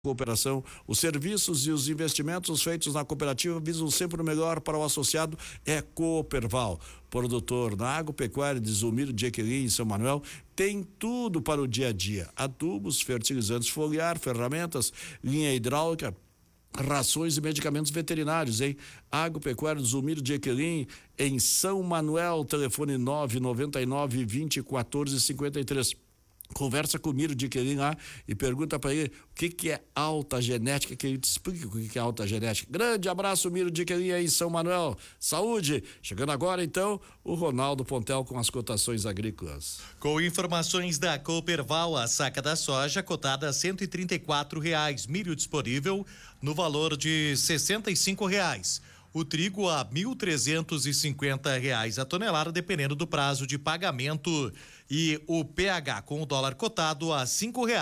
Cooperação, os serviços e os investimentos feitos na cooperativa visam sempre o melhor para o associado. É Cooperval, produtor na agropecuária de Zulmiro de Equerim, em São Manuel, tem tudo para o dia a dia: adubos, fertilizantes foliar, ferramentas, linha hidráulica, rações e medicamentos veterinários, hein? Agropecuária Zulmiro de Equerim, em São Manuel, telefone 999 20 14 53. Conversa com o Miro de Querim lá e pergunta para ele o que é alta genética, que ele te explica o que é alta genética. Grande abraço, Miro de Querim, aí em São Manuel. Saúde! Chegando agora, então, o Ronaldo Pontel com as cotações agrícolas. Com informações da Cooperval, a saca da soja cotada a R$ 134, milho disponível no valor de R$ 65. O trigo a R$ 1.350 a tonelada, dependendo do prazo de pagamento, e o PH com o dólar cotado a R$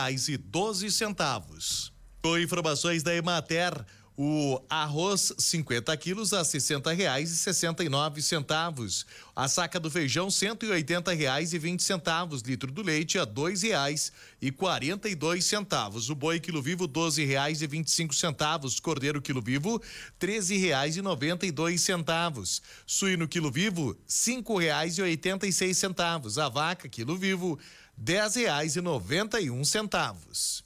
5,12. Com informações da Emater, o arroz 50 quilos a R$ 60,69. A saca do feijão R$ 180,20. Litro do leite a R$ 2,42. O boi quilo vivo R$ 12,25. Cordeiro quilo vivo R$ 13,92. Suíno quilo vivo R$ 5,86. A vaca quilo vivo R$ 10,91.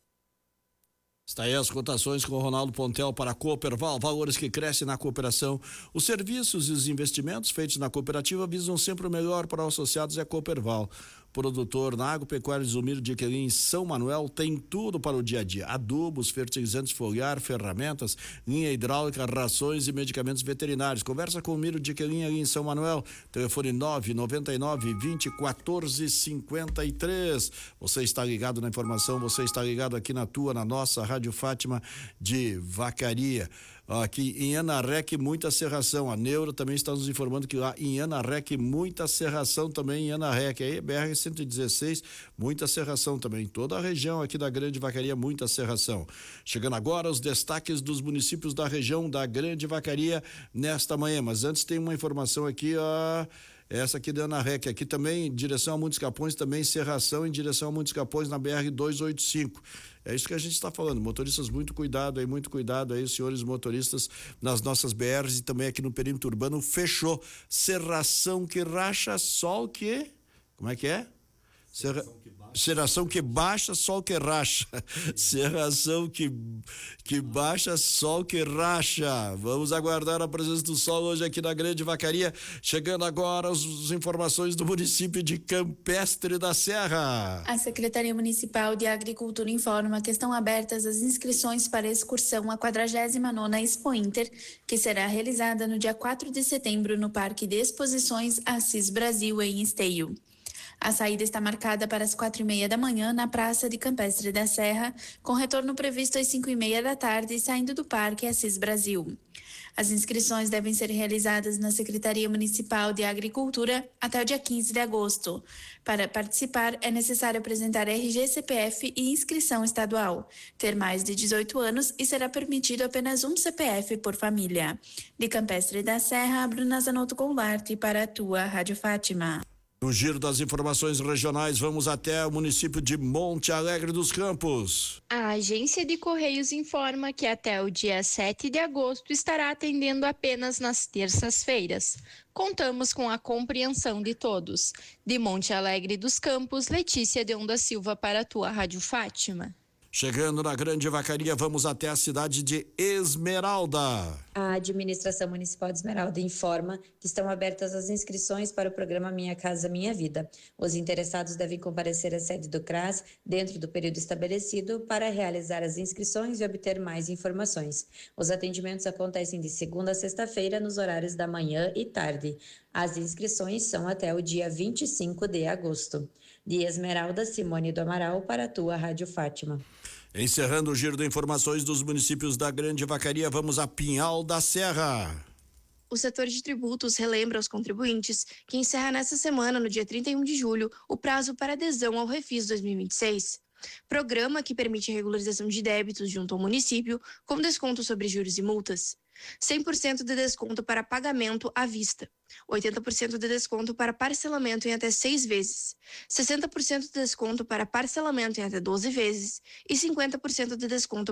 Está aí as cotações com o Ronaldo Pontel para a Cooperval, valores que crescem na cooperação. Os serviços e os investimentos feitos na cooperativa visam sempre o melhor para os associados. É a Cooperval. Produtor na agropecuária Zulmiro de Equerim, em São Manuel, tem tudo para o dia a dia: adubos, fertilizantes foliar, ferramentas, linha hidráulica, rações e medicamentos veterinários. Conversa com o Miro de Equerim ali em São Manuel, telefone 999 20 14 53. Você está ligado na informação, você está ligado aqui na nossa Rádio Fátima de Vacaria. Aqui em Anarec, muita serração. A Neuro também está nos informando que lá em Anarec, muita serração também em Anarec. Aí BR-116, muita serração também. Toda a região aqui da Grande Vacaria, muita serração. Chegando agora os destaques dos municípios da região da Grande Vacaria nesta manhã. Mas antes tem uma informação aqui, essa aqui da Anarec, aqui também em direção a Montes Capões, também serração em direção a Montes Capões na BR-285. É isso que a gente está falando, motoristas, muito cuidado aí, senhores motoristas, nas nossas BRs e também aqui no perímetro urbano. Fechou. Serração que racha, sol que... Como é que é? Serração que baixa, sol que racha. Serração que baixa, sol que racha. Vamos aguardar a presença do sol hoje aqui na Grande Vacaria. Chegando agora as informações do município de Campestre da Serra. A Secretaria Municipal de Agricultura informa que estão abertas as inscrições para a excursão à 49ª Expo Inter, que será realizada no dia 4 de setembro no Parque de Exposições Assis Brasil, em Esteio. A saída está marcada para as 4:30 da manhã na Praça de Campestre da Serra, com retorno previsto às 5:30 da tarde, saindo do Parque Assis Brasil. As inscrições devem ser realizadas na Secretaria Municipal de Agricultura até o dia 15 de agosto. Para participar, é necessário apresentar RG, CPF e inscrição estadual, ter mais de 18 anos e será permitido apenas um CPF por família. De Campestre da Serra, Bruna Zanotto Goulart para a tua Rádio Fátima. No giro das informações regionais, vamos até o município de Monte Alegre dos Campos. A agência de Correios informa que até o dia 7 de agosto estará atendendo apenas nas terças-feiras. Contamos com a compreensão de todos. De Monte Alegre dos Campos, Letícia Deon da Silva para a tua Rádio Fátima. Chegando na Grande Vacaria, vamos até a cidade de Esmeralda. A Administração Municipal de Esmeralda informa que estão abertas as inscrições para o programa Minha Casa Minha Vida. Os interessados devem comparecer à sede do CRAS dentro do período estabelecido para realizar as inscrições e obter mais informações. Os atendimentos acontecem de segunda a sexta-feira nos horários da manhã e tarde. As inscrições são até o dia 25 de agosto. De Esmeralda, Simone do Amaral para a tua Rádio Fátima. Encerrando o giro de informações dos municípios da Grande Vacaria, vamos a Pinhal da Serra. O setor de tributos relembra aos contribuintes que encerra nesta semana, no dia 31 de julho, o prazo para adesão ao Refis 2026. programa que permite regularização de débitos junto ao município, com desconto sobre juros e multas. 100% de desconto para pagamento à vista, 80% de desconto para parcelamento em até 6 vezes, 60% de desconto para parcelamento em até 12 vezes e 50% de desconto